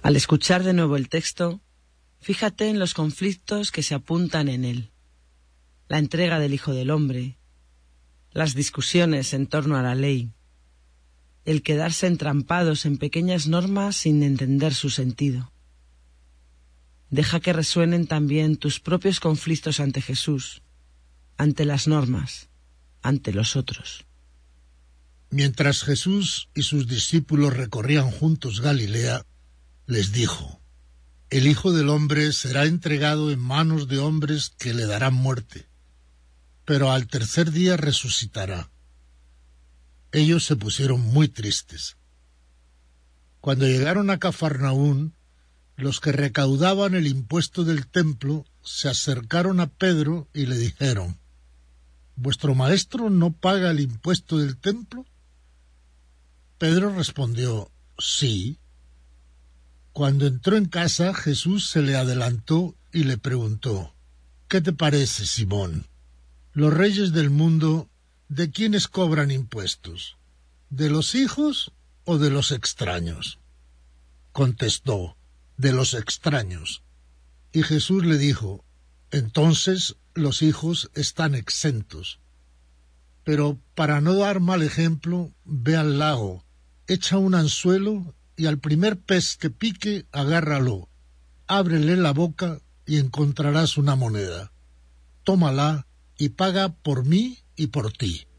Al escuchar de nuevo el texto, fíjate en los conflictos que se apuntan en él. La entrega del Hijo del Hombre, las discusiones en torno a la ley, el quedarse entrampados en pequeñas normas sin entender su sentido. Deja que resuenen también tus propios conflictos ante Jesús, ante las normas, ante los otros. Mientras Jesús y sus discípulos recorrían juntos Galilea, les dijo: El Hijo del Hombre será entregado en manos de hombres que le darán muerte, pero al tercer día resucitará. Ellos se pusieron muy tristes. Cuando llegaron a Cafarnaún, los que recaudaban el impuesto del templo se acercaron a Pedro y le dijeron: ¿Vuestro maestro no paga el impuesto del templo? Pedro respondió: Sí. Cuando entró en casa, Jesús se le adelantó y le preguntó: ¿Qué te parece, Simón? ¿Los reyes del mundo de quiénes cobran impuestos? ¿De los hijos o de los extraños? Contestó: de los extraños. Y Jesús le dijo: entonces los hijos están exentos. Pero para no dar mal ejemplo, ve al lago, echa un anzuelo y al primer pez que pique, agárralo, ábrele la boca y encontrarás una moneda. Tómala y paga por mí y por ti.